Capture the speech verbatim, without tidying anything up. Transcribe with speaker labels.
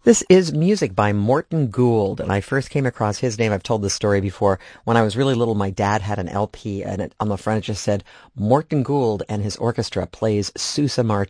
Speaker 1: This is music by Morton Gould, and I first came across his name. I've told this story before. When I was really little, my dad had an L P, and it, on the front it just said, Morton Gould and his orchestra plays Sousa Martin.